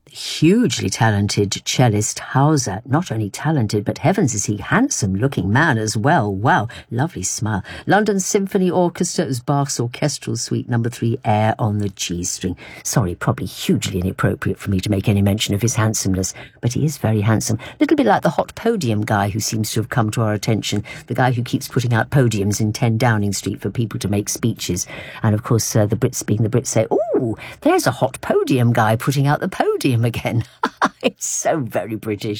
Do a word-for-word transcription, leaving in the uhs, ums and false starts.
hugely talented cellist Hauser. Not only talented, but heavens, is he handsome-looking man as well. Wow, lovely smile. London Symphony Orchestra is Bach's Orchestral Suite Number Three, Air on the G string. Sorry, probably hugely inappropriate for me to make any mention of his handsomeness, but he is very handsome. Little bit like the hot podium guy who seems to have come to our attention, the guy who keeps putting out podiums in ten Downing Street for people to make speeches. And of course, uh, the Brits, being the Brits, say, "Ooh, there's a hot podium guy putting out the podium again." It's so very British.